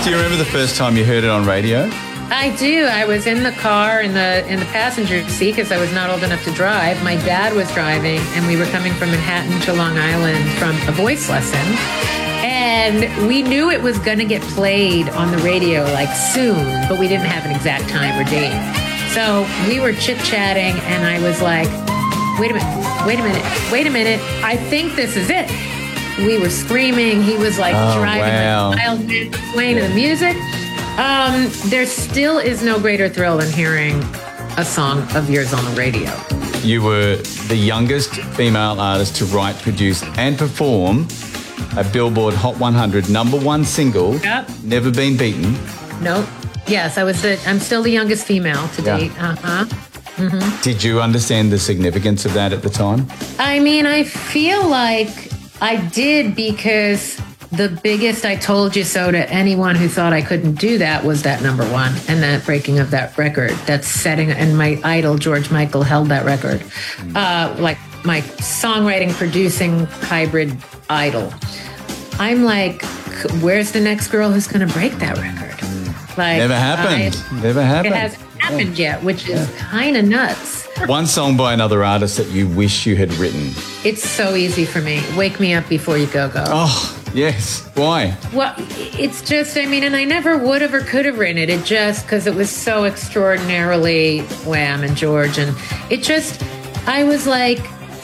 Do you remember the first time you heard it on radio? I do. I was in the car in the passenger seat because I was not old enough to drive. My dad was driving, and we were coming from Manhattan to Long Island from a voice lesson. And we knew it was going to get played on the radio like soon, but we didn't have an exact time or date. So we were chit-chatting, and I was like, wait a minute. I think this is it. We were screaming. He was like driving like miles in, playing the music. There still is no greater thrill than hearing a song of yours on the radio. You were the youngest female artist to write, produce, and perform a Billboard Hot 100 #1 single. Yep. Never been beaten. Nope. Yes, I'm still the youngest female to date. Mm-hmm. Did you understand the significance of that at the time? I mean, I feel like I did, because the biggest I told you so to anyone who thought I couldn't do that was that #1 and that breaking of that record. That's setting, and my idol, George Michael, held that record. Like my songwriting, producing hybrid idol. I'm like, where's the next girl who's going to break that record? Like, Never happened. It hasn't happened yet, which is kind of nuts. One song by another artist that you wish you had written. It's so easy for me. Wake Me Up Before You Go Go. Oh, yes. Why? Well, it's just, I mean, and I never would have or could have written it. It just, because it was so extraordinarily Wham and George. And it just, I was like,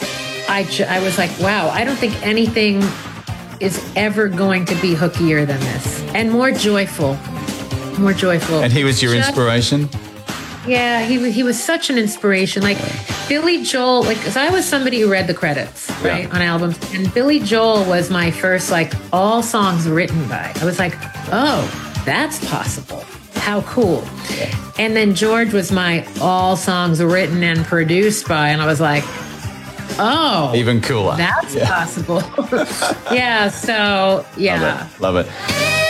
wow, I don't think anything is ever going to be hookier than this. And more joyful. And he was your inspiration? Yeah, he was such an inspiration. Like Billy Joel, like, because I was somebody who read the credits, right, on albums. And Billy Joel was my first, like, all songs written by. I was like, oh, that's possible. How cool. And then George was my all songs written and produced by. And I was like, oh. Even cooler. That's possible. Yeah, so, yeah. Love it.